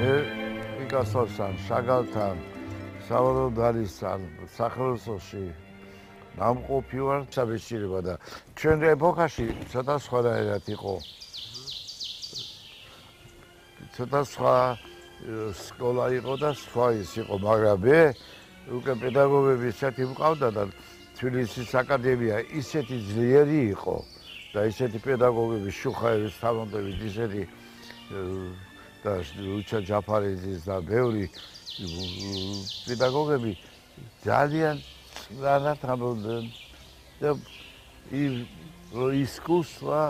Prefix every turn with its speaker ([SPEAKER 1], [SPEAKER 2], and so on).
[SPEAKER 1] პიკასოსთან, შაგალთან, სალვადორ დალისთან, სახელოსნოში ნამყოფი ვარ საბეჭდილება და ჩვენ ეპოქაში ცოტა სხვადასხვაერად იყო. ცოტა სხვა სკოლა იყო და სხვა ის იყო, მაგრამ მე უკვე პედაგოგები ისეთი მყავდა და თბილისის აკადემია ისეთი ძლიერი იყო და ისეთი პედაგოგები შუხაევის თავმოყრებით ისეთი და უჩა ჯაფარიძის და ბევრი პედაგოგები ძალიან რანათ ამბობდნენ და искусство